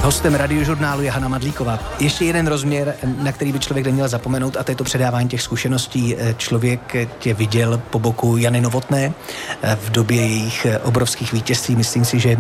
Hostem Radiožurnálu je Hana Madlíková. Ještě jeden rozměr, na který by člověk neměl zapomenout, a to je to předávání těch zkušeností. Člověk tě viděl po boku Jany Novotné v době jejich obrovských vítězství. Myslím si, že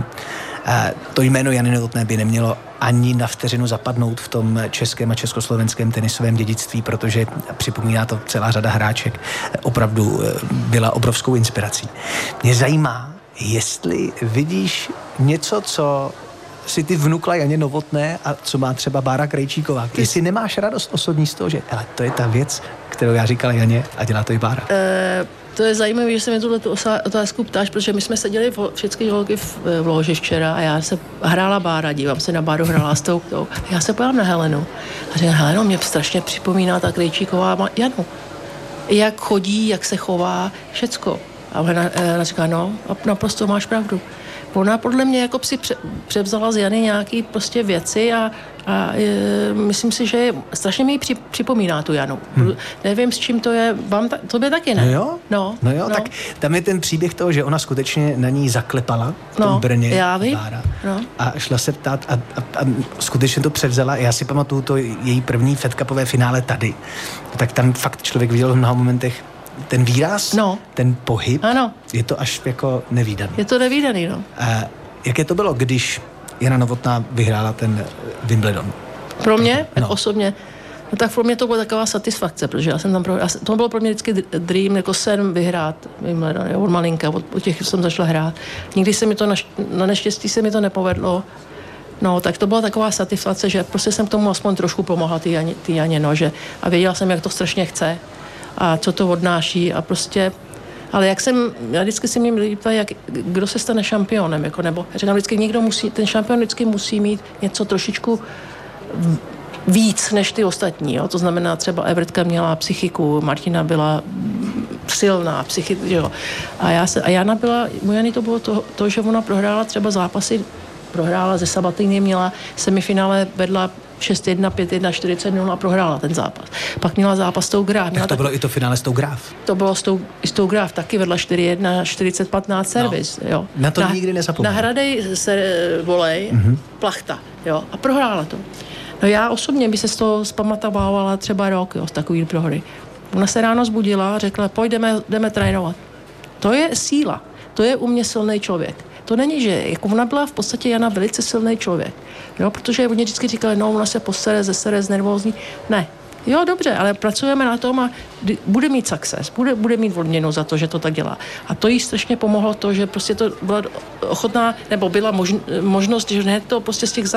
to jméno Jany Novotné by nemělo ani na vteřinu zapadnout v tom českém a československém tenisovém dědictví, protože připomíná to celá řada hráček. Opravdu byla obrovskou inspirací. Mě zajímá, jestli vidíš něco, co si ty vnukla Janě Novotné a co má třeba Bára Krejčíková. Jestli nemáš radost osobní z toho, že to je ta věc, kterou já říkala Janě a dělá to i Bára. To je zajímavé, že se mi tuhle otázku ptáš, protože my jsme seděli všechny holky v loži včera a já se hrála Bára, dívám se na Báru, hrála s tou. Já se pojám na Helenu a říkám, Heleno, mě strašně připomíná ta Krejčíková Janu. Jak chodí, jak se chová, všecko. A ona říká, no, naprosto máš pravdu. Ona podle mě jako si převzala z Jany nějaký prostě věci a myslím si, že strašně mi připomíná tu Janu. Nevím, s čím to je. Tobě taky ne? No jo, tak tam je ten příběh toho, že ona skutečně na ní zaklepala v tom Brně. Já vím. Bára, a šla se ptát a skutečně to převzala. Já si pamatuju to její první Fed Cupové finále tady. Tak tam fakt člověk viděl v mnoha momentech ten výraz, ten pohyb, je to až jako nevídaný. Je to nevídaný, no. Jaké to bylo, když Jana Novotná vyhrála ten Wimbledon? Pro mě, osobně, no tak pro mě to byla taková satisfakce, protože já jsem tam to bylo pro mě vždycky dream, jako sen vyhrát Wimbledon, od malinka, od těch jsem začala hrát. Nikdy se mi to, na neštěstí se mi to nepovedlo. No, tak to byla taková satisfakce, že prostě jsem k tomu aspoň trošku pomohla ty Janě, a věděla jsem, jak to strašně chce a co to odnáší a prostě, ale já vždycky si mě líbí, kdo se stane šampionem, jako, nebo říkám vždycky, ten šampion vždycky musí mít něco trošičku víc než ty ostatní, jo? To znamená třeba Evertka měla psychiku, Martina byla silná psychika, jo. A Jana byla, u Jany to bylo to, že ona prohrála třeba zápasy, prohrála ze Sabatiny, měla semifinále, vedla 6-1, 5-1, 40-0 a prohrála ten zápas. Pak měla zápas s tou Graf. Tak to bylo i to finále s tou Graf. To bylo s tou Graf, taky vedla 4-1, 40-15 servis. Jo. Na to nikdy nezapomínám. Na Hradej se volej, plachta, jo, a prohrála to. No já osobně by se z toho zpamatovávala třeba rok, jo, z takový prohry. Ona se ráno zbudila a řekla, jdeme trénovat. To je síla, to je u mě silný člověk. To není, že jako ona byla v podstatě Jana velice silný člověk. Jo, protože oni vždycky říkali, no, ona se posere, nervózní. Ne. Jo, dobře, ale pracujeme na tom a bude mít success, bude mít odměnu za to, že to tak dělá. A to jí strašně pomohlo to, že prostě to byla ochotná, nebo byla možnost, že hned to prostě z těch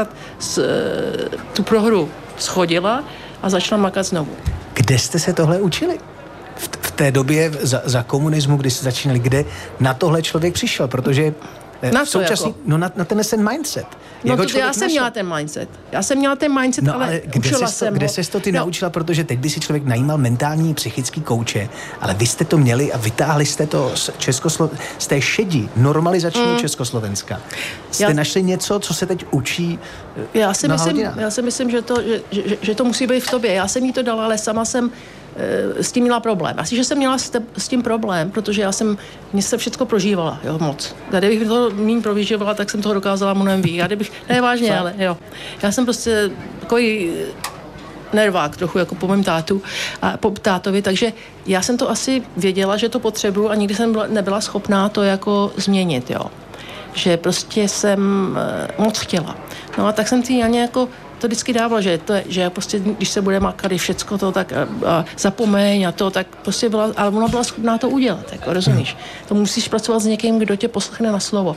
tu prohru schodila a začala makat znovu. Kde jste se tohle učili? V té době za komunismu, kdy se začínali, kde na tohle člověk přišel, protože na co jako? No na ten mindset. No to já jsem měla ten mindset. No ale kde ses to ty naučila, protože teď by si člověk najímal mentální, psychický kouče, ale vy jste to měli a vytáhli jste to z té šedi normalizačního Československa. Jste našli něco, co se teď učí já si myslím, že to musí být v tobě. Já jsem jí to dala, ale sama jsem s tím měla problém. Asi, že jsem měla s tím problém, protože mě se všechno prožívala, jo, moc. Kdybych to méně prožívala, tak jsem toho dokázala mnohem víc. Vážně, ale jo. Já jsem prostě takový nervák trochu, jako po mém tátovi, takže já jsem to asi věděla, že to potřebuju a nikdy jsem nebyla schopná to jako změnit, jo. Že prostě jsem moc chtěla. No a tak jsem ty Janě jako to vždycky dávala, že prostě, když se bude makat všecko to, tak a zapomeň a to, tak prostě ale ona byla schopná to udělat, jako, rozumíš? To musíš pracovat s někým, kdo tě poslechne na slovo.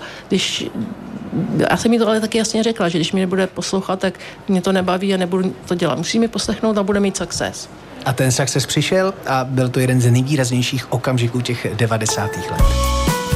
Já jsem jí to ale taky jasně řekla, že když mě nebude poslouchat, tak mě to nebaví a nebudu to dělat. Musí mi poslechnout a bude mít success. A ten success přišel a byl to jeden z nejvýraznějších okamžiků těch 90. let.